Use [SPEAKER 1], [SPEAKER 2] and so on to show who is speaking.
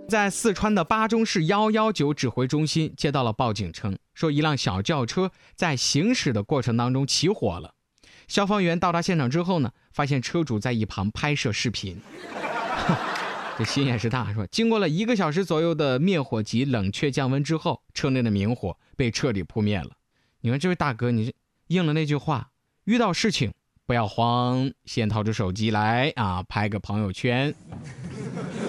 [SPEAKER 1] 在四川的巴中市119指挥中心接到了报警称，说一辆小轿车在行驶的过程当中起火了。消防员到达现场之后呢，发现车主在一旁拍摄视频。这心也是大，说经过了1个小时左右的灭火及冷却降温之后，车内的明火被彻底扑灭了。你看这位大哥，你应了那句话，遇到事情不要慌，先掏出手机来拍个朋友圈。